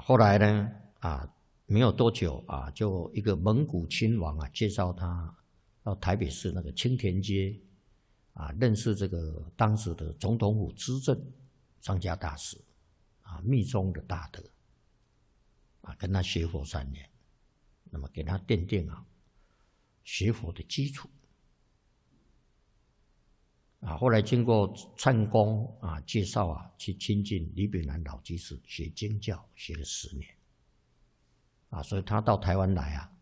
后来呢没有多久就一个蒙古亲王介绍他到台北市那个青田街认识这个当时的总统府资政张家大师密宗的大德跟他学佛3年，那么给他奠定学佛的基础后来经过灿公介绍去亲近李炳南老居士学经教，学了10年所以他到台湾来